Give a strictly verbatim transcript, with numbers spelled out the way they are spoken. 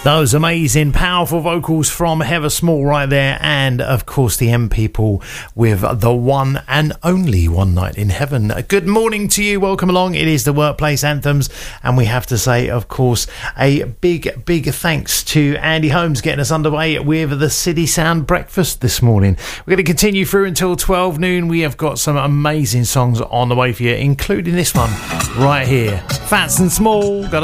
Those amazing, powerful vocals from Heather Small right there, and of course the M People with the one and only One Night in Heaven. Good morning to you, welcome along. It is the Workplace Anthems, and we have to say, of course, a big, big thanks to Andy Holmes getting us underway with the City Sound Breakfast this morning. We're going to continue through until twelve noon. We have got some amazing songs on the way for you, including this one right here, Fats and Small. Got